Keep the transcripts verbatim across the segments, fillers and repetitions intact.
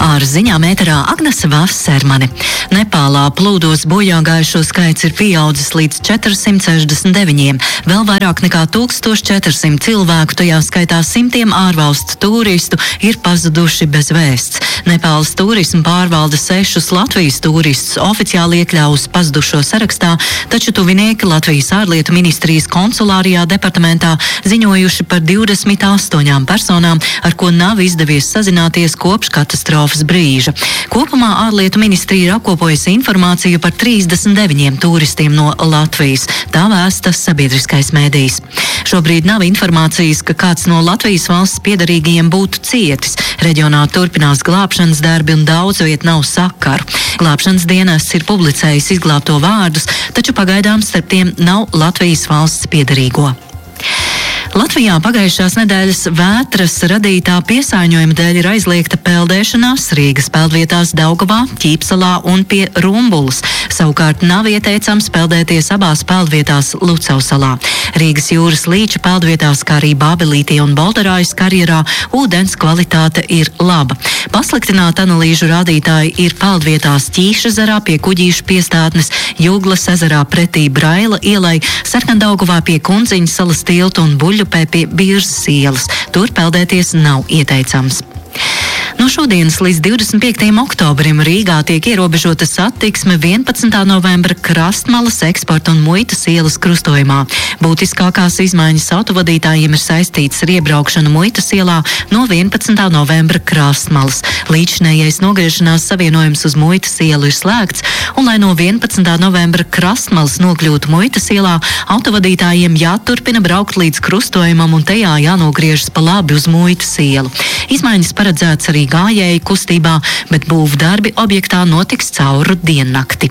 Ar ziņām ēterā Agnese Vassermane. Nepālā plūdos bojāgājušo skaits ir pieaudzis līdz četrsimt sešdesmit deviņiem. Vēl vairāk nekā tūkstoš četri simti cilvēku, tajā skaitā simtiem ārvalstu turistu, ir pazuduši bez vēsts. Nepāles turisma pārvalde sešus Latvijas turistus oficiāli iekļāvusi pazudušo sarakstā, taču tuvinieki Latvijas ārlietu ministrijas konsulārijā departamentā ziņojuši par divdesmit astoņām personām, ar ko nav izdevies sazināties kopš katastrofas brīža. Kopumā ārlietu ministrija ir apkopojusi informāciju par trīsdesmit deviņiem turistiem no Latvijas. Tā vēsta sabiedriskais mēdījis. Šobrīd nav informācijas, ka kāds no Latvijas valsts piederīgajiem būtu cietis. Reģionā turpinās glābšanas darbi un daudz viet nav sakaru. Glābšanas dienests ir publicējis izglābto vārdus, taču pagaidām starp tiem nav Latvijas valsts piederīgo. Latvijā pagājušās nedēļas vētras radītā piesārņojuma dēļ ir aizliegta peldēšanās Rīgas peldvietās Daugavā, Ķīpsalā un pie Rumbulas. Savukārt nav ieteicams peldēties abās peldvietās Lucavsalā. Rīgas jūras līča peldvietās, kā arī Bābelītī un Bolderājas karjerā, ūdens kvalitāte ir laba. Pasliktināti analīžu rādītāji ir peldvietās Ķīšezerā pie Kuģīšu piestātnes, Jūglas ezerā pretī Braila ielai, Sarkandaugavā pie Kundziņas salas tilta un Buļļupē pie Birzas ielas. Tur peldēties nav ieteicams. No šodienas līdz divdesmit piektajam oktobrim Rīgā tiek ierobežota satiksme vienpadsmitā novembra Krastmalas eksporta un muitas ielas krustojumā. Būtiskākās izmaiņas autovadītājiem ir saistītas ar iebraukšanu muitas ielā no vienpadsmitā novembra Krastmalas. Līdzinējais nogriešanās savienojums uz muitas ielu ir slēgts, un lai no vienpadsmitā novembra Krastmalas nokļūtu muitas ielā, autovadītājiem jāturpina braukt līdz krustojumam un tajā jānogriežas pa labi uz muitas ielu. Izmaiņas paredzēts arī gājēju kustībā, bet būvdarbi objektā notiks cauru diennakti.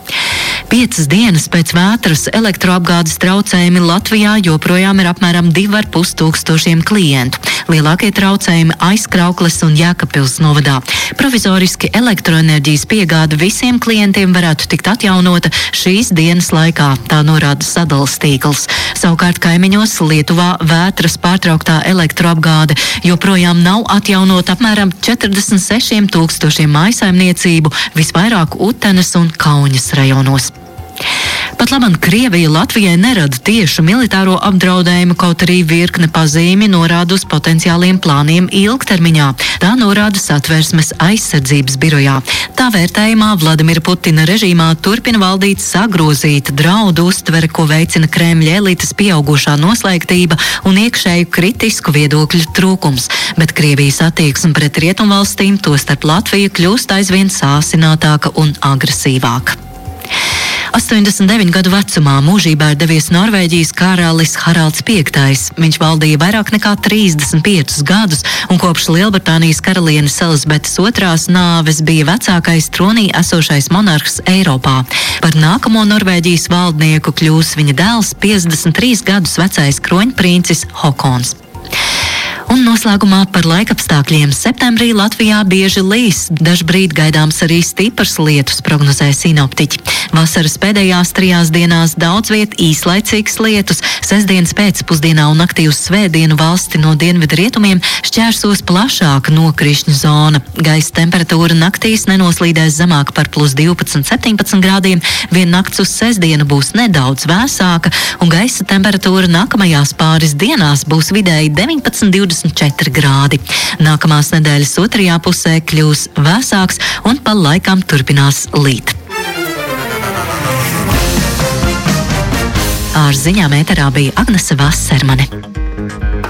Piecas dienas pēc vētras elektroapgādes traucējumi Latvijā joprojām ir apmēram divi ar pus tūkstošiem klientu. Lielākie traucējumi Aizkraukles un Jēkabpils novadā. Provizoriski elektroenerģijas piegāde visiem klientiem varētu tikt atjaunota šīs dienas laikā, tā norāda sadales tīkls. Savukārt kaimiņos Lietuvā vētras pārtrauktā elektroapgāde joprojām nav atjaunota apmēram četrdesmit sešiem tūkstošiem mājsaimniecību, visvairāk Utenes un Kauņas rajonos. Pat labam Krievija Latvijai nerada tiešu militāro apdraudējumu, kaut arī virkne pazīmi norāda uz potenciāliem plāniem ilgtermiņā. Tā norāda Satversmes aizsardzības birojā. Tā vērtējumā Vladimira Putina režīmā turpina valdīt sagrozīta draudu uztvere, ko veicina Kremļa elites pieaugušā noslēgtība un iekšēju kritisku viedokļu trūkums. Bet Krievijas attieksme pret rietumvalstīm, tostarp Latviju, kļūst aizvien sāsinātāka un agresīvāka. astoņdesmit deviņu gadu vecumā mūžībā ir devies Norvēģijas karalis Haralds piektais. Viņš valdīja vairāk nekā trīsdesmit piecus gadus un kopš Lielbritānijas karalienes Elizabetes otrās nāves bija vecākais tronī esošais monarhs Eiropā. Par nākamo Norvēģijas valdnieku kļūs viņa dēls, piecdesmit trīs gadus vecais kroņprincis Hokons. Un noslēgumā par laikapstākļiem. Septembrī Latvijā bieži līs, dažbrīd gaidāms arī stiprs lietus, prognozē sinoptiķi. Vasaras pēdējās trijās dienās daudz viet īslaicīgs lietus, sestdienas pēcpusdienā un naktī uz svētdienu valsti no dienvidu rietumiem šķērsos plašāka nokrišņu zona. Gaisa temperatūra naktīs nenoslīdēs zemāk par plus divpadsmit septiņpadsmit grādiem, vien nakts uz sestdienu būs nedaudz vēsāka, un gaisa temperatūra nākamajās pāris dienās būs vidēji deviņpadsmit divdesmit četri grādi. Nākamās nedēļas otrajā pusē kļūs vēsāks un pa laikam turpinās līt. Ar ziņām ēterā bija Agnese Vassermane.